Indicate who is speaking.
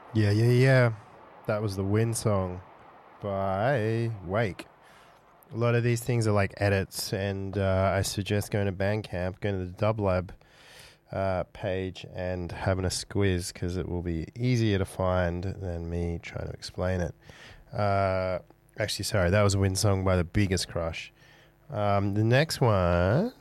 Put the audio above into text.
Speaker 1: Yeah, yeah, yeah. That was the Wind Song by Wake. A lot of these things are like edits, and I suggest going to Bandcamp, going to the Dublab page, and having a squiz because it will be easier to find than me trying to explain it. Actually, sorry, that was a Wind Song by the Biggest Crush. The next one